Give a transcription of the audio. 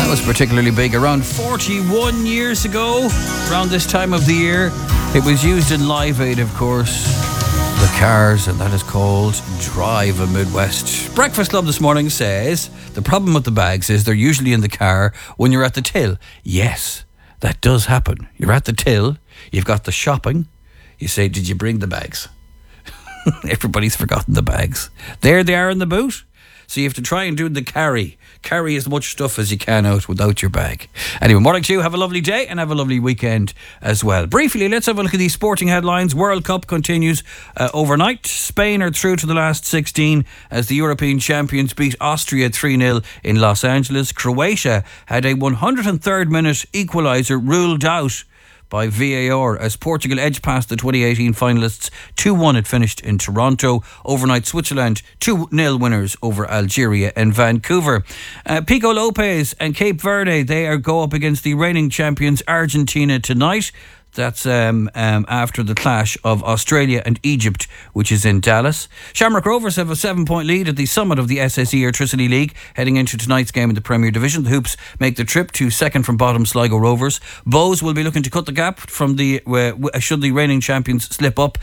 was particularly big around 41 years ago, around this time of the year. It was used in Live Aid, of course. The Cars, and that is called Drive a Midwest. Breakfast Club this morning says the problem with the bags is they're usually in the car when you're at the till. Yes, that does happen. You're at the till, you've got the shopping, you say, did you bring the bags? Everybody's forgotten the bags. There they are in the boot. So you have to try and do the carry as much stuff as you can out without your bag. Anyway, morning to you. Have a lovely day and have a lovely weekend as well. Briefly, let's have a look at these sporting headlines. World Cup continues overnight. Spain are through to the last 16 as the European champions beat Austria 3-0 in Los Angeles. Croatia had a 103rd minute equaliser ruled out by VAR as Portugal edged past the 2018 finalists. 2-1 it finished in Toronto. Overnight, Switzerland 2-0 winners over Algeria and Vancouver. Pico Lopez and Cape Verde, they go up against the reigning champions Argentina tonight. That's after the clash of Australia and Egypt, which is in Dallas. Shamrock Rovers have a 7-point lead at the summit of the SSE Airtricity League heading into tonight's game in the Premier Division. The Hoops make the trip to second from bottom Sligo Rovers. Bows will be looking to cut the gap from should the reigning champions slip up.